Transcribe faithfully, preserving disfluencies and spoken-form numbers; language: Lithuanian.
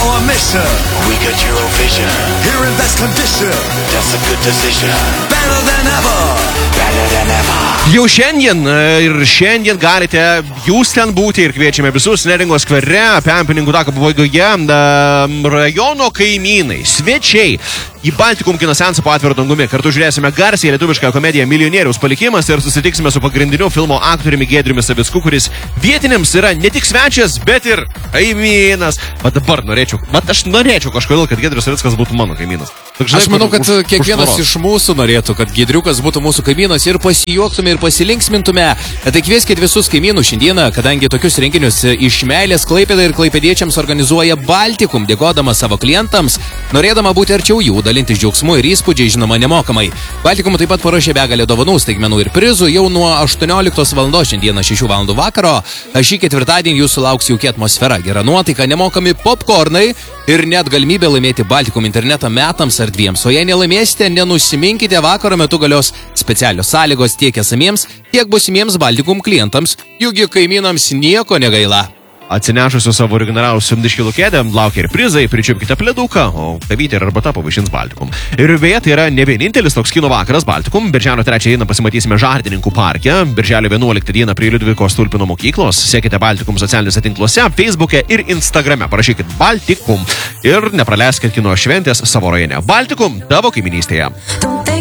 our mission. We got Eurovision. Here in best condition. That's a good decision. Better than ever. Better than ever. Jau šiandien ir šiandien galite jūs ten būti ir kviečiame visus Neringos skvere, Pempininkų tako pabaigoje, rajono kaimynai, svečiai į Baltikum kino seansą po atviru dangumi. Kartu žiūrėsime garsiai lietuvišką komediją Milijonieriaus palikimas ir susitiksime su pagrindiniu filmo aktoriumi Giedriumi Savicku, kuris vietiniams yra ne tik svečias, bet ir kaimynas. O dabar norėčiau, bet aš norėčiau kažkodėl, kad Giedrius Savickas būtų mano kaimynas. Tak, žinai, aš manau, kad už, kiekvienas už iš mūsų norėtų, kad Giedriukas būtų mūsų kaimynas ir pasijuoktume ir pasilinksmintume. Tai kvieskit visus kaimynus šiandieną, kadangi tokius renginius iš meilės Klaipėdai ir klaipėdiečiams organizuoja Baltikum, dėkodama savo klientams, norėdama būti arčiau jų, dalintis džiaugsmu ir įspūdžiai, žinoma, nemokamai. Baltikum taip pat paruošė begalę dovanų, staigmenų ir prizų jau nuo aštuonioliktos valandos šiandieną šešių valandų vakaro. Šį ketvirtadienį jūsų lauks jauki atmosfera, gera nuotaika, nemokami popkornai ir net galimybė laimėti Baltikum internetą metams ar dviems. O jei nelaimėsite, nenusiminkite, vakaro metu galios specialios sąlygos tiek esamiems, tiek būsimiems Baltikum klientams, jūgi kaimynams nieko negaila. Atsinešusiu savo originaliausių diškilų kėdę, laukia ir prizai, pričiupkite pleduką, o kavytė ir arbata pavaišins Baltikum. Ir beje, tai yra ne vienintelis toks kino vakaras Baltikum. Birželio trečią dieną pasimatysime Žardininkų parke, birželio vienuoliktą dieną prie Liudviko Stulpino mokyklos. Sekite Baltikum socialiniuose tinkluose, Facebook'e ir Instagram'e. Parašykit Baltikum ir nepraleiskit kino šventės savo rajone. Baltikum tavo kaiminystėje.